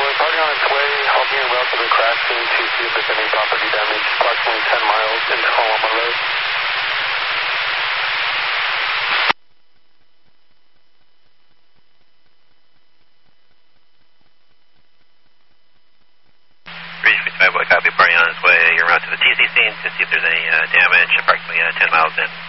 we're party on its way. I'll be in route to the crash scene to see if there's any property damage. Approximately 10 miles into Coloma Road. Copy, party on its way. You're out to the TC scene to see if there's any damage, approximately 10 miles in.